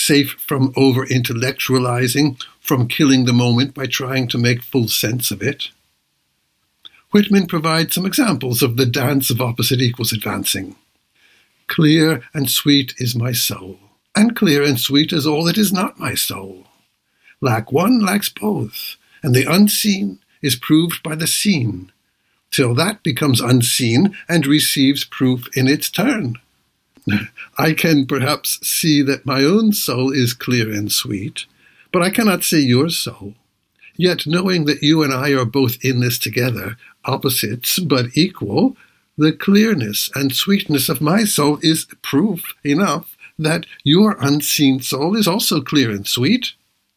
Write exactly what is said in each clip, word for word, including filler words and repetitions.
safe from over-intellectualizing, from killing the moment by trying to make full sense of it. Whitman provides some examples of the dance of opposite equals advancing. Clear and sweet is my soul, and clear and sweet is all that is not my soul. Lack one lacks both, and the unseen is proved by the seen, till that becomes unseen and receives proof in its turn. I can perhaps see that my own soul is clear and sweet, but I cannot see your soul. Yet knowing that you and I are both in this together, opposites but equal, the clearness and sweetness of my soul is proof enough that your unseen soul is also clear and sweet.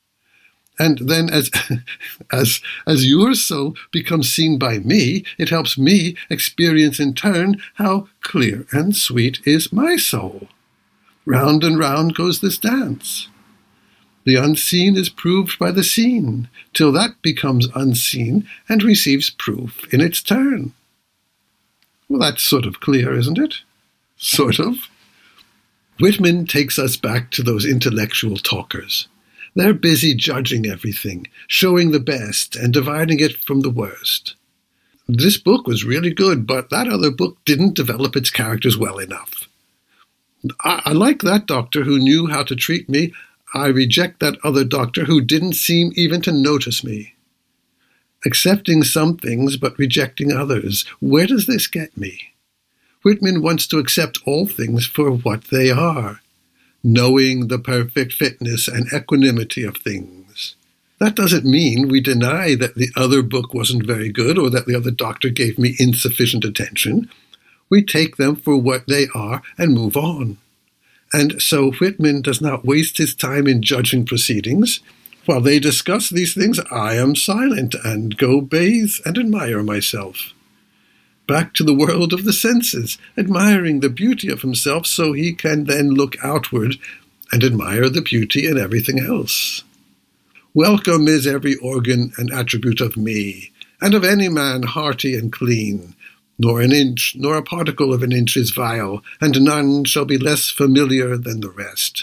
And then as, as, as your soul becomes seen by me, it helps me experience in turn how clear and sweet is my soul. Round and round goes this dance. The unseen is proved by the seen, till that becomes unseen and receives proof in its turn. Well, that's sort of clear, isn't it? Sort of. Whitman takes us back to those intellectual talkers. They're busy judging everything, showing the best, and dividing it from the worst. This book was really good, but that other book didn't develop its characters well enough. I, I like that doctor who knew how to treat me. I reject that other doctor who didn't seem even to notice me. Accepting some things but rejecting others, where does this get me? Whitman wants to accept all things for what they are, knowing the perfect fitness and equanimity of things. That doesn't mean we deny that the other book wasn't very good or that the other doctor gave me insufficient attention. We take them for what they are and move on. And so Whitman does not waste his time in judging proceedings. While they discuss these things, I am silent and go bathe and admire myself. Back to the world of the senses, admiring the beauty of himself so he can then look outward and admire the beauty in everything else. Welcome is every organ and attribute of me, and of any man hearty and clean. Nor an inch, nor a particle of an inch is vile, and none shall be less familiar than the rest.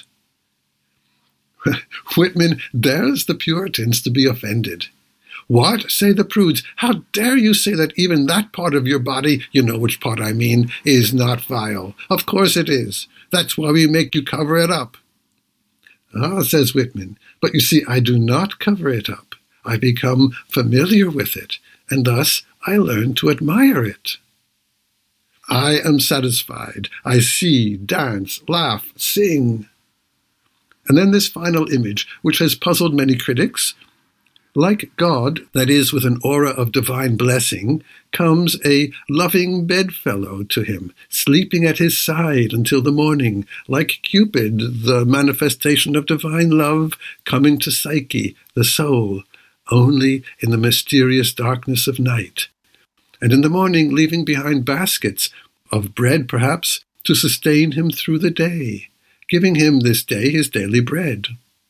Whitman dares the Puritans to be offended. What, say the prudes, how dare you say that even that part of your body, you know which part I mean, is not vile? Of course it is. That's why we make you cover it up. Ah, says Whitman, but you see, I do not cover it up. I become familiar with it, and thus I learn to admire it. I am satisfied. I see, dance, laugh, sing. And then this final image, which has puzzled many critics. Like God, that is, with an aura of divine blessing, comes a loving bedfellow to him, sleeping at his side until the morning, like Cupid, the manifestation of divine love, coming to Psyche, the soul, only in the mysterious darkness of night. And in the morning leaving behind baskets, of bread perhaps, to sustain him through the day, giving him this day his daily bread.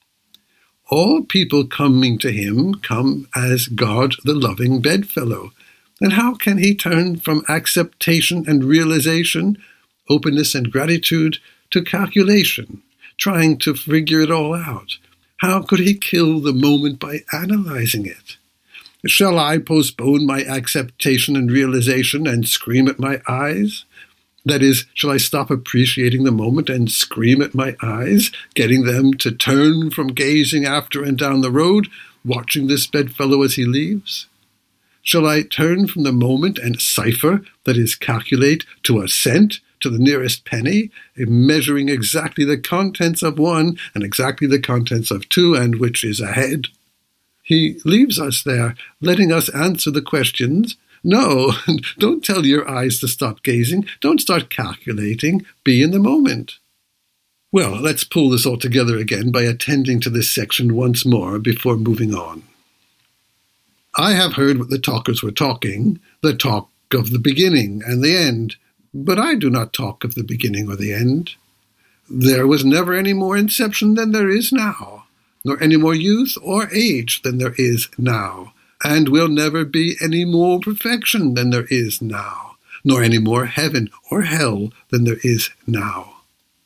All people coming to him come as God the loving bedfellow. And how can he turn from acceptation and realization, openness and gratitude, to calculation, trying to figure it all out? How could he kill the moment by analyzing it? Shall I postpone my acceptation and realization and scream at my eyes? That is, shall I stop appreciating the moment and scream at my eyes, getting them to turn from gazing after and down the road, watching this bedfellow as he leaves? Shall I turn from the moment and cipher, that is, calculate to a cent, to the nearest penny, measuring exactly the contents of one and exactly the contents of two, and which is ahead? He leaves us there, letting us answer the questions. No, don't tell your eyes to stop gazing. Don't start calculating. Be in the moment. Well, let's pull this all together again by attending to this section once more before moving on. I have heard what the talkers were talking, the talk of the beginning and the end, but I do not talk of the beginning or the end. There was never any more inception than there is now, nor any more youth or age than there is now, and will never be any more perfection than there is now, nor any more heaven or hell than there is now.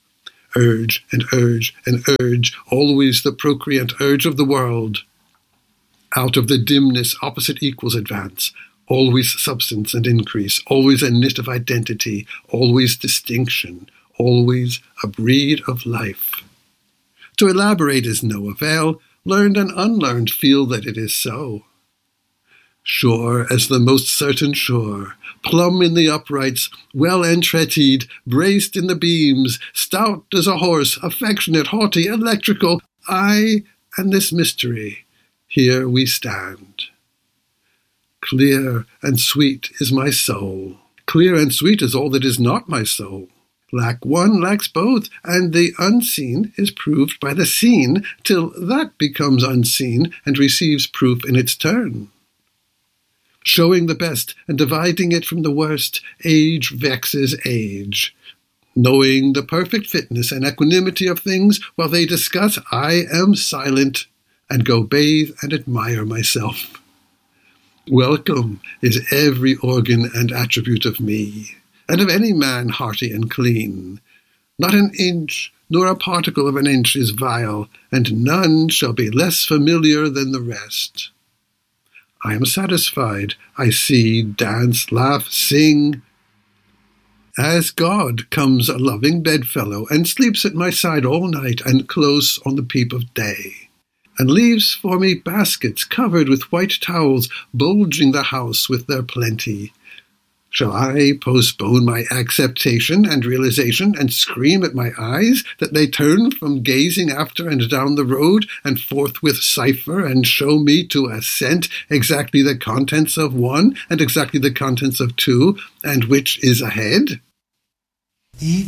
urge and urge and urge, always the procreant urge of the world. Out of the dimness opposite equals advance, always substance and increase, always a knit of identity, always distinction, always a breed of life. To elaborate is no avail, learned and unlearned feel that it is so. Sure as the most certain shore, plumb in the uprights, well entreated, braced in the beams, stout as a horse, affectionate, haughty, electrical, I and this mystery, here we stand. Clear and sweet is my soul. Clear and sweet is all that is not my soul. Lack one lacks both, and the unseen is proved by the seen, till that becomes unseen and receives proof in its turn. Showing the best and dividing it from the worst, age vexes age. Knowing the perfect fitness and equanimity of things, while they discuss, I am silent, and go bathe and admire myself. Welcome is every organ and attribute of me, and of any man hearty and clean. Not an inch, nor a particle of an inch is vile, and none shall be less familiar than the rest. I am satisfied. I see, dance, laugh, sing. As God comes a loving bedfellow, and sleeps at my side all night, and close on the peep of day, and leaves for me baskets covered with white towels, bulging the house with their plenty. Shall I postpone my acceptation and realization, and scream at my eyes that they turn from gazing after and down the road, and forthwith cipher and show me to a cent exactly the contents of one, and exactly the contents of two, and which is ahead? Eat